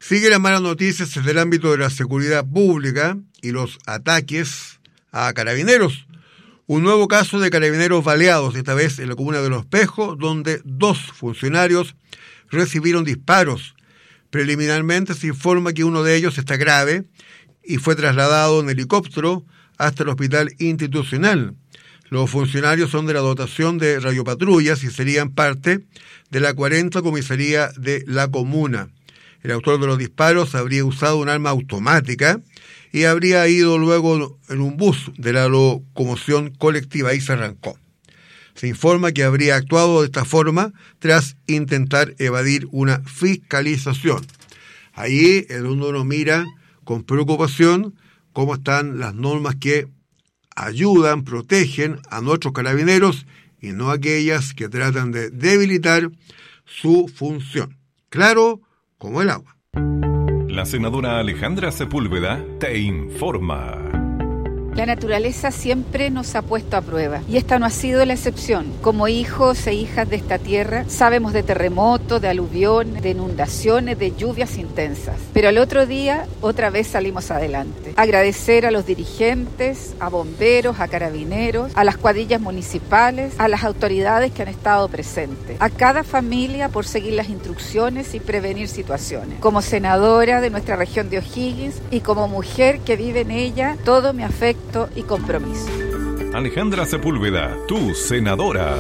Sigue las malas noticias desde el ámbito de la seguridad pública y los ataques a carabineros. Un nuevo caso de carabineros baleados, esta vez en la comuna de Los Pejos, donde 2 funcionarios recibieron disparos. Preliminarmente se informa que uno de ellos está grave y fue trasladado en helicóptero hasta el hospital institucional. Los funcionarios son de la dotación de radiopatrullas y serían parte de la 40 comisaría de la comuna. El autor de los disparos habría usado un arma automática y habría ido luego en un bus de la locomoción colectiva y se arrancó. Se informa que habría actuado de esta forma tras intentar evadir una fiscalización. Ahí es donde uno mira con preocupación cómo están las normas que ayudan, protegen a nuestros carabineros y no aquellas que tratan de debilitar su función. Claro, como el agua. La senadora Alejandra Sepúlveda te informa. La naturaleza siempre nos ha puesto a prueba y esta no ha sido la excepción. Como hijos e hijas de esta tierra, sabemos de terremotos, de aluviones, de inundaciones, de lluvias intensas. Pero al otro día, otra vez salimos adelante. Agradecer a los dirigentes, a bomberos, a carabineros, a las cuadrillas municipales, a las autoridades que han estado presentes, a cada familia por seguir las instrucciones y prevenir situaciones. Como senadora de nuestra región de O'Higgins y como mujer que vive en ella, todo mi afecto y compromiso. Alejandra Sepúlveda, tu senadora.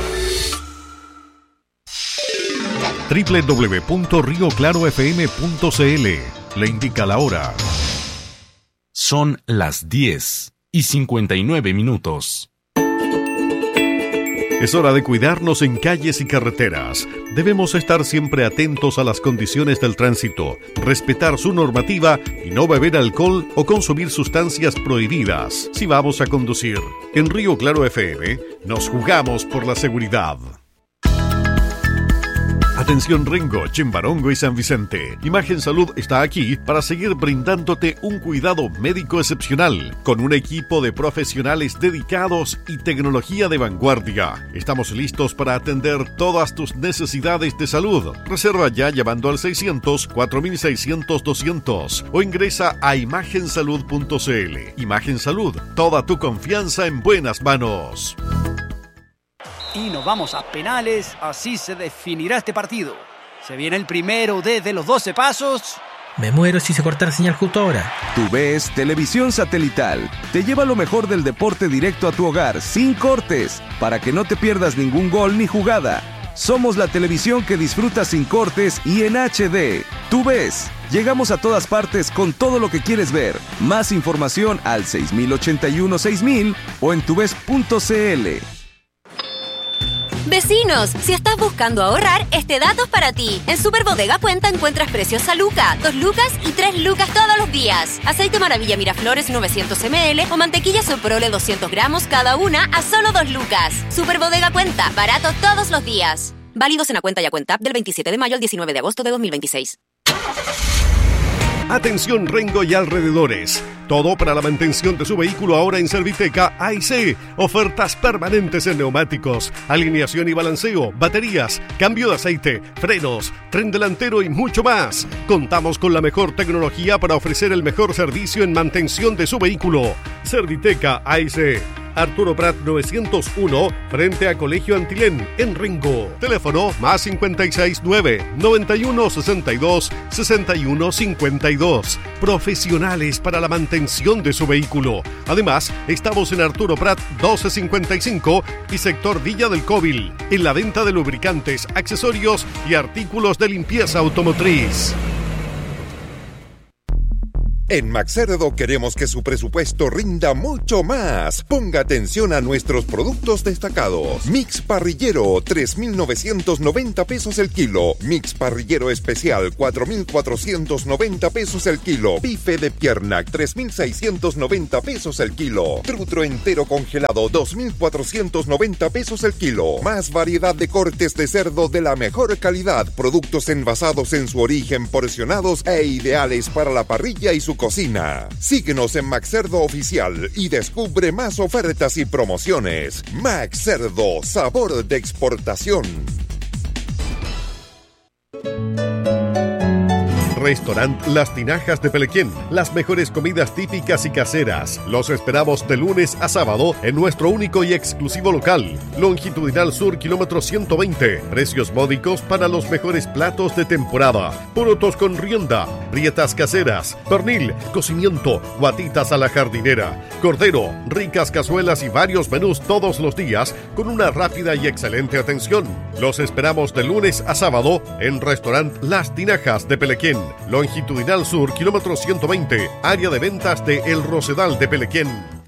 www.rioclarofm.cl le indica la hora. Son las 10:59. Es hora de cuidarnos en calles y carreteras. Debemos estar siempre atentos a las condiciones del tránsito, respetar su normativa y no beber alcohol o consumir sustancias prohibidas si vamos a conducir. En Río Claro FM nos jugamos por la seguridad. Atención Rengo, Chimbarongo y San Vicente. Imagen Salud está aquí para seguir brindándote un cuidado médico excepcional, con un equipo de profesionales dedicados y tecnología de vanguardia. Estamos listos para atender todas tus necesidades de salud. Reserva ya llamando al 600-4600-200 o ingresa a imagensalud.cl. Imagen Salud, toda tu confianza en buenas manos. Y nos vamos a penales, así se definirá este partido. Se viene el primero desde los 12 pasos. Me muero si se corta la señal justo ahora. TUVES Televisión Satelital te lleva lo mejor del deporte directo a tu hogar, sin cortes, para que no te pierdas ningún gol ni jugada. Somos la televisión que disfrutas sin cortes y en HD. TUVES. Llegamos a todas partes con todo lo que quieres ver. Más información al 6081-6000 o en tuves.cl. Vecinos, si estás buscando ahorrar, este dato es para ti. En Superbodega Cuenta encuentras precios a Luca, 2 lucas y 3 lucas todos los días. Aceite Maravilla Miraflores 900 ml o mantequilla Soprole 200 gramos cada una a solo 2 lucas. Superbodega Cuenta, barato todos los días. Válidos en la cuenta y a cuenta del 27 de mayo al 19 de agosto de 2026. Atención Rengo y alrededores. Todo para la mantención de su vehículo ahora en Serviteca AIC. Ofertas permanentes en neumáticos, alineación y balanceo, baterías, cambio de aceite, frenos, tren delantero y mucho más. Contamos con la mejor tecnología para ofrecer el mejor servicio en mantención de su vehículo. Serviteca AIC. Arturo Prat 901, frente a Colegio Antilén, en Rengo. Teléfono más 569-9162-6152. Profesionales para la mantención de su vehículo. Además, estamos en Arturo Prat 1255 y sector Villa del Cóbil, en la venta de lubricantes, accesorios y artículos de limpieza automotriz. En Maxcerdo queremos que su presupuesto rinda mucho más. Ponga atención a nuestros productos destacados. Mix parrillero, 3,990 pesos el kilo. Mix parrillero especial, 4,490 pesos el kilo. Bife de pierna, 3,690 pesos el kilo. Trutro entero congelado, 2,490 pesos el kilo. Más variedad de cortes de cerdo de la mejor calidad. Productos envasados en su origen, porcionados e ideales para la parrilla y su cocina. Síguenos en Maxcerdo Oficial y descubre más ofertas y promociones. Maxcerdo, sabor de exportación. Restaurante Las Tinajas de Pelequén, las mejores comidas típicas y caseras. Los esperamos de lunes a sábado en nuestro único y exclusivo local, Longitudinal Sur, kilómetro 120. Precios módicos para los mejores platos de temporada. Porotos con rienda, prietas caseras, pernil, cocimiento, guatitas a la jardinera, cordero, ricas cazuelas y varios menús todos los días con una rápida y excelente atención. Los esperamos de lunes a sábado en Restaurante Las Tinajas de Pelequén, Longitudinal Sur, kilómetro 120, área de ventas de El Rosedal de Pelequén.